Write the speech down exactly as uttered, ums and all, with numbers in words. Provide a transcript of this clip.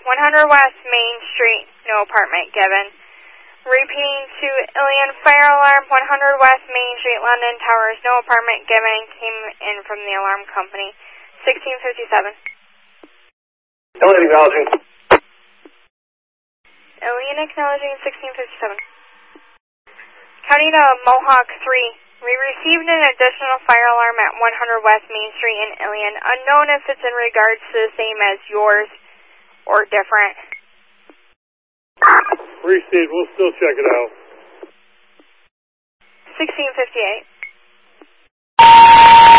one hundred West Main Street, no apartment given. Repeating to Ilion, fire alarm, one hundred West Main Street, London Towers, no apartment given, came in from the alarm company, sixteen fifty-seven. Ilion acknowledging. Ilion acknowledging sixteen fifty-seven. County to Mohawk three. We received an additional fire alarm at one hundred West Main Street in Ilion. Unknown if it's in regards to the same as yours or different. Received. We'll still check it out. sixteen fifty-eight.